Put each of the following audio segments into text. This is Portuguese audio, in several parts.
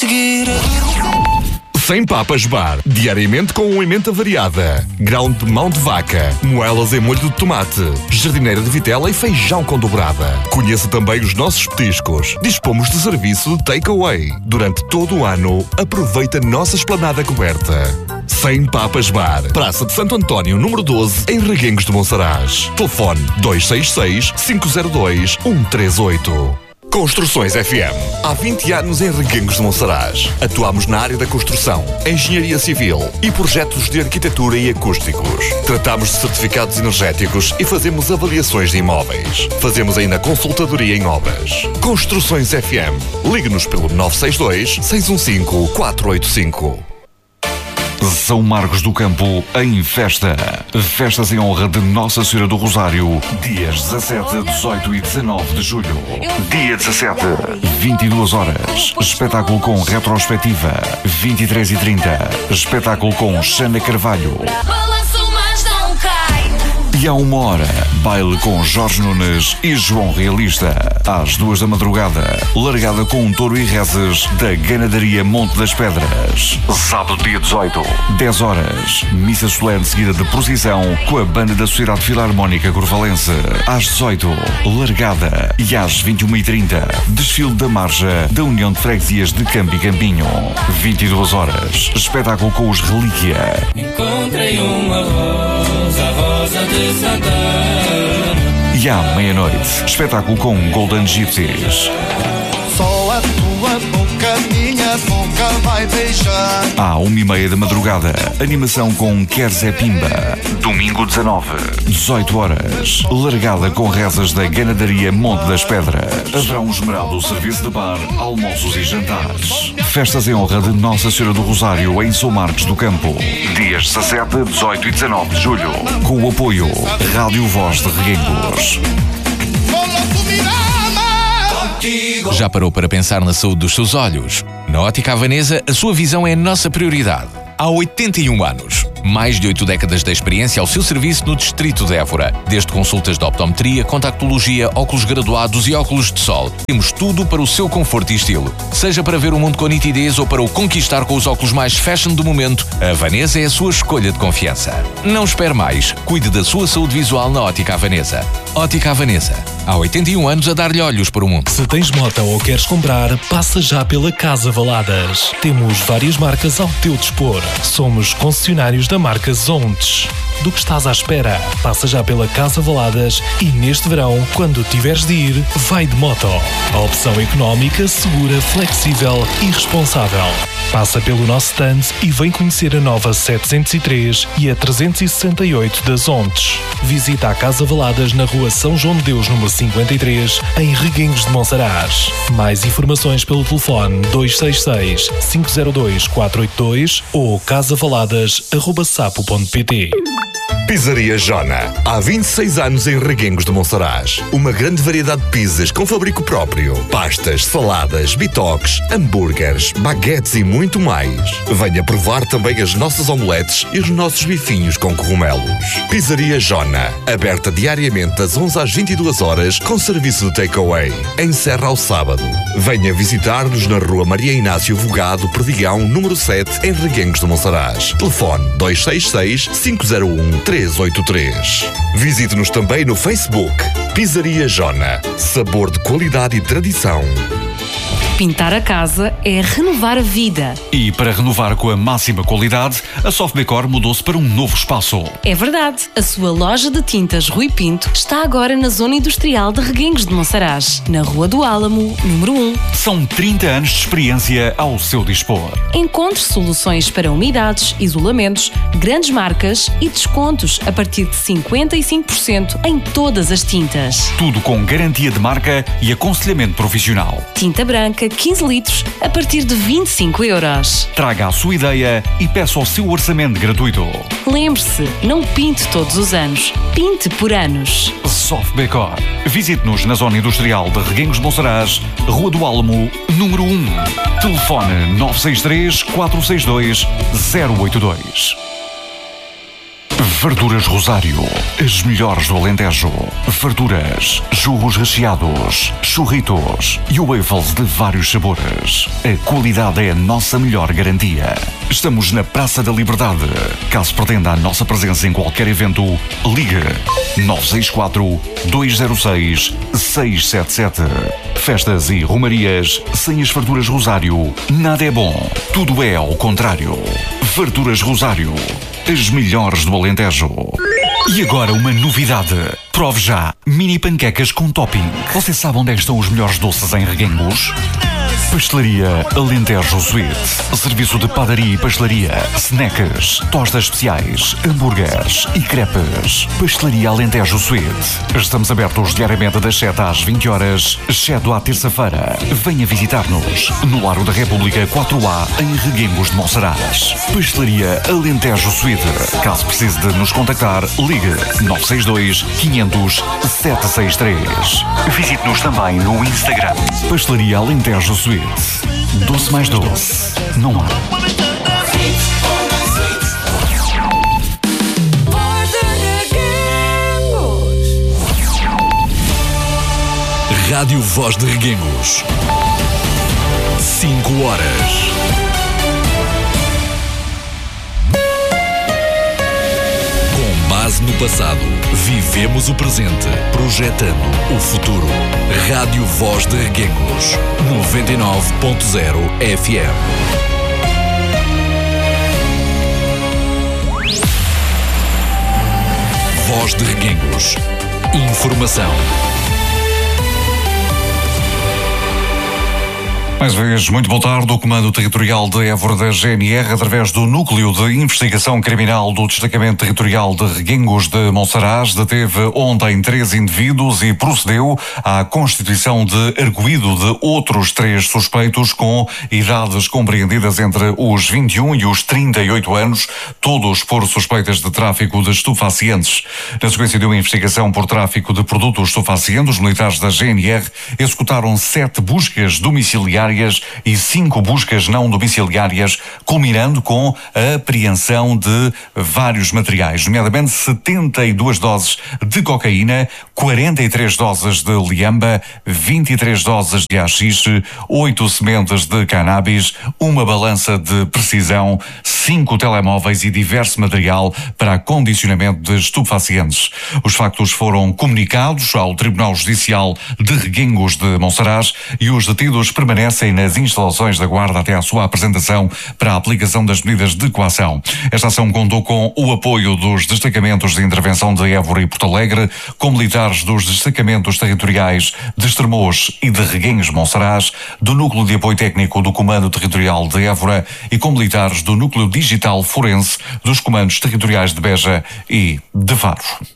seguir. Sem Papas Bar, diariamente com uma emenda variada, grão de mão de vaca, moelas em molho de tomate, jardineira de vitela e feijão com dobrada. Conheça também os nossos petiscos. Dispomos de serviço de takeaway. Durante todo o ano, aproveita a nossa esplanada coberta. Sem Papas Bar, Praça de Santo António, número 12, em Reguengos de Monsaraz. Telefone 266 502 138. Construções FM. Há 20 anos em Reguengos de Monsaraz. Atuamos na área da construção, engenharia civil e projetos de arquitetura e acústicos. Tratamos de certificados energéticos e fazemos avaliações de imóveis. Fazemos ainda consultadoria em obras. Construções FM. Ligue-nos pelo 962 615 485. São Marcos do Campo em festa. Festas em honra de Nossa Senhora do Rosário, dias 17, 18 e 19 de julho. Dia 17, 22 horas. Espetáculo com retrospectiva. 23h30. Espetáculo com Xana Carvalho. E à 1h, baile com Jorge Nunes e João Realista. Às 2 da madrugada, largada com um touro e rezes da Ganadaria Monte das Pedras. Sábado, dia 18, 10 horas, missa solene seguida de procissão com a banda da Sociedade Filarmónica Corvalense. Às 18, largada. E às 21h30, desfile da marcha da União de Freguesias de Campo e Campinho. 22 horas, espetáculo com os Relíquia. Encontrei uma rosa, rosa de Santana. E à meia-noite, espetáculo com Golden Gypsies. Só a tua boca, minha boca vai beijar. À 1h30 da madrugada, animação com Quer Zé Pimba. Domingo 19, 18 horas, largada com rezas da Ganadaria Monte das Pedras. Haverá um esmerado serviço de bar, almoços e jantares. Festas em honra de Nossa Senhora do Rosário em São Marcos do Campo. Dias 17, 18 e 19 de julho. Com o apoio Rádio Voz de Reguengos. Já parou para pensar na saúde dos seus olhos? Na Ótica Havanesa, a sua visão é a nossa prioridade. Há 81 anos. Mais de 8 décadas de experiência ao seu serviço no Distrito de Évora. Desde consultas de optometria, contactologia, óculos graduados e óculos de sol. Temos tudo para o seu conforto e estilo. Seja para ver o mundo com nitidez ou para o conquistar com os óculos mais fashion do momento, a Havanesa é a sua escolha de confiança. Não espere mais. Cuide da sua saúde visual na Ótica Havanesa. Ótica Havanesa. Há 81 anos a dar-lhe olhos para o mundo. Se tens moto ou queres comprar, passa já pela Casa Valadas. Temos várias marcas ao teu dispor. Somos concessionários da marca Zontes. Do que estás à espera? Passa já pela Casa Valadas e neste verão, quando tiveres de ir, vai de moto. A opção económica, segura, flexível e responsável. Passa pelo nosso stand e vem conhecer a nova 703 e a 368 das Zontes. Visita a Casa Valadas na rua São João de Deus, número 53, em Reguengos de Monsaraz. Mais informações pelo telefone 266 502 482 ou casavaladas@sapo.pt. Pizzaria Jona. Há 26 anos em Reguengos de Monsaraz. Uma grande variedade de pizzas com fabrico próprio. Pastas, saladas, bitoques, hambúrgueres, baguetes e muito mais. Venha provar também as nossas omeletes e os nossos bifinhos com cogumelos. Pizzaria Jona. Aberta diariamente das 11 às 22 horas com serviço de takeaway. Encerra ao sábado. Venha visitar-nos na rua Maria Inácio Vogado, Perdigão, número 7, em Reguengos de Monsaraz. Telefone 266 501 383. Visite-nos também no Facebook. Pizzaria Jona. Sabor de qualidade e tradição. Pintar a casa é renovar a vida. E para renovar com a máxima qualidade, a Softdecor mudou-se para um novo espaço. É verdade, a sua loja de tintas Rui Pinto está agora na zona industrial de Reguengos de Monsaraz, na Rua do Álamo, número 1. São 30 anos de experiência ao seu dispor. Encontre soluções para umidades, isolamentos, grandes marcas e descontos a partir de 55% em todas as tintas. Tudo com garantia de marca e aconselhamento profissional. Tinta branca 15 litros a partir de 25 euros. Traga a sua ideia e peça o seu orçamento gratuito. Lembre-se, não pinte todos os anos, pinte por anos. Softdecor. Visite-nos na zona industrial de Reguengos de Monsaraz, Rua do Álamo, número 1. Telefone 963 462 082. Verduras Rosário, as melhores do Alentejo. Verduras, churros recheados, churritos e waffles de vários sabores. A qualidade é a nossa melhor garantia. Estamos na Praça da Liberdade. Caso pretenda a nossa presença em qualquer evento, ligue 964-206-677. Festas e romarias, sem as Verduras Rosário, nada é bom. Tudo é ao contrário. Verduras Rosário, as melhores do Alentejo. E agora uma novidade. Prove já mini panquecas com topping. Você sabe onde estão os melhores doces em Reguengos? Pastelaria Alentejo Sweet. Serviço de padaria e pastelaria, snacks, tostas especiais, hambúrgueres e crepes. Pastelaria Alentejo Sweet. Estamos abertos diariamente das 7 às 20 horas, exceto à terça-feira. Venha visitar-nos no Largo da República 4A, em Reguengos de Monsaraz. Pastelaria Alentejo Sweet. Caso precise de nos contactar, ligue 962 500 763. Visite-nos também no Instagram. Pastelaria Alentejo Sweet. Doce mais doce. Não há. Rádio Voz de Reguengos. 5 horas. Com base no passado, vivemos o presente, projetando o futuro. Rádio Voz de Reguengos. 99.0 FM. Voz de Reguengos. Informação. Mais uma vez, muito boa tarde. O Comando Territorial de Évora da GNR, através do Núcleo de Investigação Criminal do Destacamento Territorial de Reguengos de Monsaraz, deteve ontem 3 indivíduos e procedeu à constituição de arguido de outros 3 suspeitos com idades compreendidas entre os 21 e os 38 anos, todos por suspeitas de tráfico de estupefacientes. Na sequência de uma investigação por tráfico de produtos estupefacientes, os militares da GNR executaram 7 buscas domiciliárias e 5 buscas não domiciliárias, culminando com a apreensão de vários materiais, nomeadamente 72 doses de cocaína, 43 doses de liamba, 23 doses de haxixe, 8 sementes de cannabis, uma balança de precisão, 5 telemóveis e diverso material para acondicionamento de estupefacientes. Os factos foram comunicados ao Tribunal Judicial de Reguengos de Monsaraz e os detidos permanecem nas instalações da Guarda até à sua apresentação para a aplicação das medidas de coação. Esta ação contou com o apoio dos destacamentos de intervenção de Évora e Porto Alegre, com militares dos destacamentos territoriais de Estremoz e de Reguengos Monsaraz, do Núcleo de Apoio Técnico do Comando Territorial de Évora e com militares do Núcleo Digital Forense dos Comandos Territoriais de Beja e de Faro.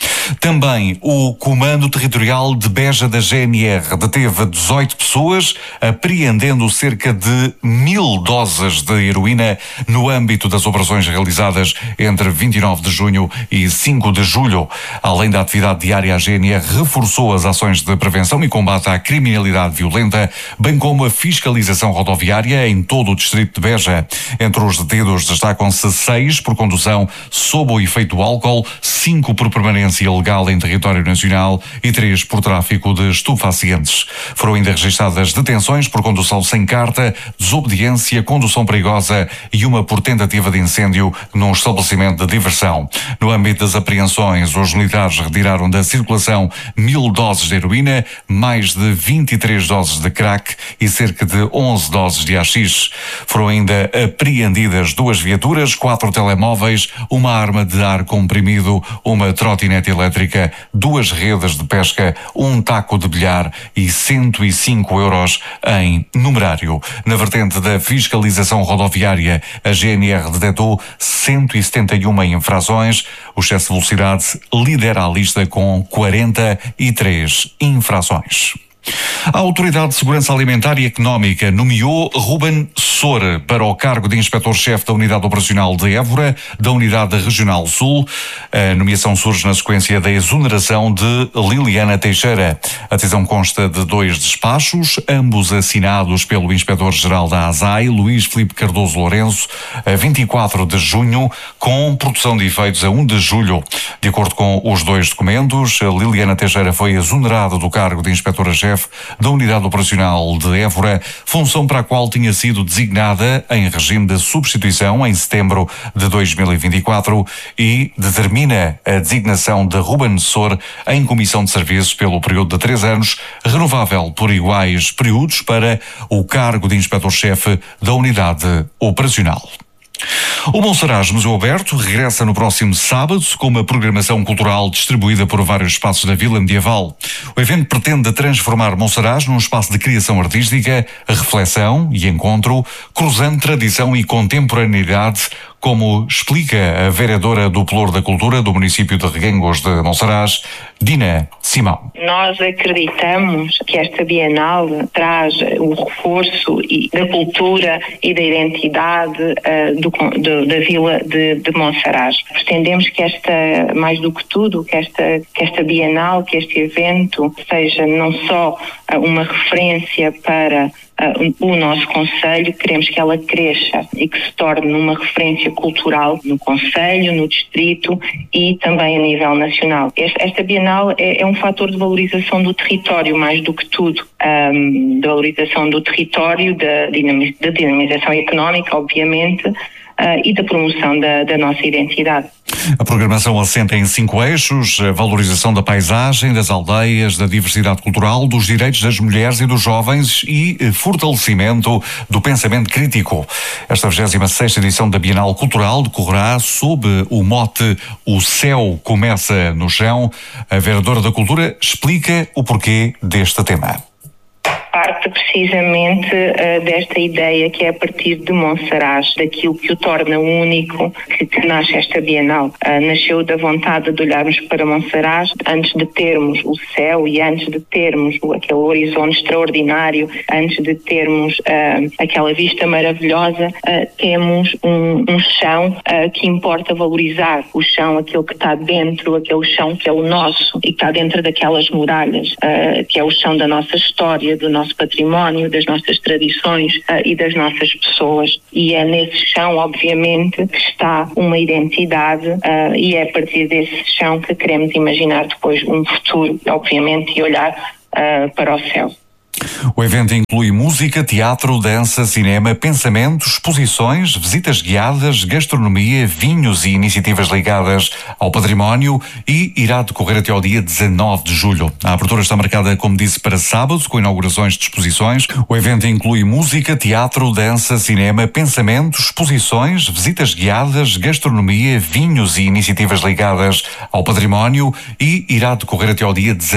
Também o Comando Territorial de Beja da GNR deteve 18 pessoas, apreendendo cerca de 1000 doses de heroína no âmbito das operações realizadas entre 29 de junho e 5 de julho. Além da atividade diária, a GNR reforçou as ações de prevenção e combate à criminalidade violenta, bem como a fiscalização rodoviária em todo o distrito de Beja. Entre os detidos destacam-se 6 por condução sob o efeito do álcool, 5 por permanência ilegal em território nacional e 3 por tráfico de estupefacientes. Foram ainda registradas detenções por condução sem carta, desobediência, condução perigosa e uma por tentativa de incêndio num estabelecimento de diversão. No âmbito das apreensões, os militares retiraram da circulação 1000 doses de heroína, mais de 23 doses de crack e cerca de 11 doses de haxixe. Foram ainda apreendidas 2 viaturas, 4 telemóveis, uma arma de ar comprimido, uma trotinete elétrica, 2 redes de pesca, um taco de bilhar e 105 euros em numerário. Na vertente da fiscalização rodoviária, a GNR detectou 171 infrações. O excesso de velocidade lidera a lista com 43 infrações. A Autoridade de Segurança Alimentar e Económica nomeou Ruben Sor para o cargo de Inspetor-Chefe da Unidade Operacional de Évora, da Unidade Regional Sul. A nomeação surge na sequência da exoneração de Liliana Teixeira. A decisão consta de 2 despachos, ambos assinados pelo Inspetor-Geral da ASAI, Luís Filipe Cardoso Lourenço, a 24 de junho, com produção de efeitos a 1 de julho. De acordo com os 2 documentos, Liliana Teixeira foi exonerada do cargo de Inspetora-Chefe da Unidade Operacional de Évora, função para a qual tinha sido designada em regime de substituição em setembro de 2024 e determina a designação de Ruben Sor em comissão de serviços pelo período de 3 anos, renovável por iguais períodos para o cargo de Inspetor-Chefe da Unidade Operacional. O Monsaraz Museu Aberto regressa no próximo sábado com uma programação cultural distribuída por vários espaços da Vila Medieval. O evento pretende transformar Monsaraz num espaço de criação artística, reflexão e encontro, cruzando tradição e contemporaneidade, como explica a vereadora do Pelouro da Cultura do município de Reguengos de Monsaraz, Dina Simão. Nós acreditamos que esta Bienal traz o reforço da cultura e da identidade da Vila de Monsaraz. Pretendemos que mais do que tudo, que esta Bienal, que este evento seja não só uma referência para o nosso concelho, queremos que ela cresça e que se torne uma referência cultural no concelho, no distrito e também a nível nacional. Esta Bienal é um fator de valorização do território, mais do que tudo. De valorização do território, da dinamização económica, obviamente, e da promoção da nossa identidade. A programação assenta em 5 eixos: a valorização da paisagem, das aldeias, da diversidade cultural, dos direitos das mulheres e dos jovens e fortalecimento do pensamento crítico. Esta 26ª edição da Bienal Cultural decorrerá sob o mote "O céu começa no chão". A vereadora da Cultura explica o porquê deste tema. Parte precisamente desta ideia que é a partir de Monsaraz, daquilo que o torna único, que nasce esta Bienal. Nasceu da vontade de olharmos para Monsaraz antes de termos o céu e antes de termos aquele horizonte extraordinário, antes de termos aquela vista maravilhosa, temos um chão que importa valorizar. O chão, aquele que está dentro, aquele chão que é o nosso e que está dentro daquelas muralhas, que é o chão da nossa história, do nosso património, das nossas tradições e das nossas pessoas. E é nesse chão, obviamente, que está uma identidade e é a partir desse chão que queremos imaginar depois um futuro, obviamente, e olhar para o céu. O evento inclui música, teatro, dança, cinema, pensamento, exposições, visitas guiadas, gastronomia, vinhos e iniciativas ligadas ao património e irá decorrer até ao dia 19 de julho. A abertura está marcada, como disse, para sábado, com inaugurações de exposições. O evento inclui música, teatro, dança, cinema, pensamento, exposições, visitas guiadas, gastronomia, vinhos e iniciativas ligadas ao património e irá decorrer até ao dia 19